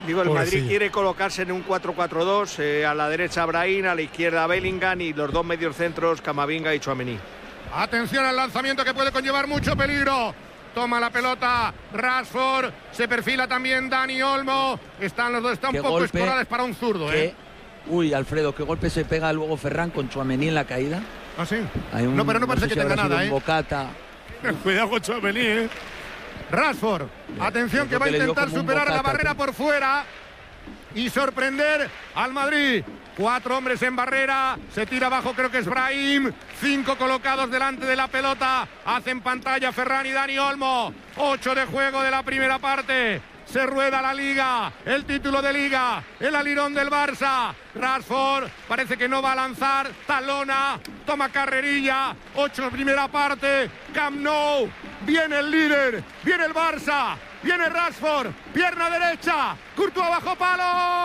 Digo, el Pobrecillo. Madrid quiere colocarse en un 4-4-2, a la derecha Brahim, a la izquierda Bellingham y los dos mediocentros Camavinga y Tchouaméni. Atención al lanzamiento que puede conllevar mucho peligro. Toma la pelota Rashford, se perfila también Dani Olmo. Están los dos, está un Qué poco golpe, escorades para un zurdo, Uy, Alfredo, qué golpe se pega luego Ferran con Tchouaméni en la caída. ¿Ah, sí? Hay un, No, pero no parece sé que si tenga habrá sido nada, un bocata. Cuidado con Tchouaméni, Rashford, atención que va a que le dio intentar como un superar la bocata, barrera por fuera y sorprender al Madrid. 4 hombres en barrera, se tira abajo, creo que es Brahim. 5 colocados delante de la pelota, hacen pantalla Ferran y Dani Olmo. 8 de juego de la primera parte. Se rueda la Liga, el título de Liga, el alirón del Barça. Rashford parece que no va a lanzar, talona, toma carrerilla. 8 de primera parte, Camp Nou. Viene el líder, viene el Barça, viene Rashford, pierna derecha, Courtois bajo palo.